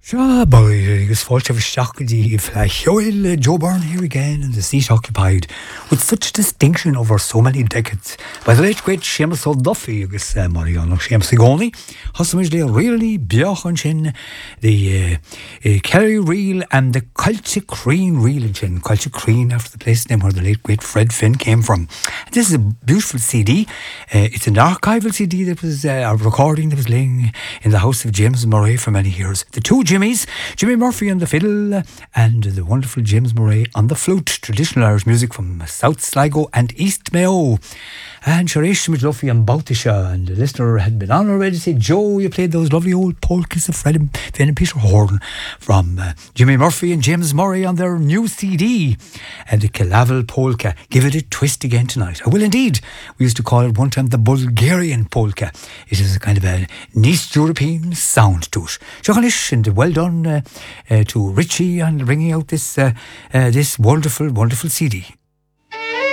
Sure, boy, agus fáilte bh seachadí Hewil Joe Byrne here again in the seat occupied with such distinction over so many decades by the late great Seamus O'Duffy agus Mariano Seamus Sigoni. Hussamid le really beachan sin the Kerry Reel and the Culture Crean Reel in sin. Culture Crean after the place name where the late great Fred Finn came from. This is a beautiful CD. It's an archival CD that was a recording that was laying in the house of James Murray for many years. The two Jimmys, Jimmy Murphy on the fiddle and the wonderful James Murray on the flute. Traditional Irish music from South Sligo and East Mayo. And Sharish Midluffy and Bautisha, and the listener had been on already to say, Joe, you played those lovely old polkas of Fred and Finn and Peter Horton from Jimmy Murphy and James Murray on their new CD, and the Kilavel polka. Give it a twist again tonight. I will indeed. We used to call it one time the Bulgarian polka. It is a kind of an East European sound to it. Shachanish, and well done to Richie on bringing out this wonderful, wonderful CD.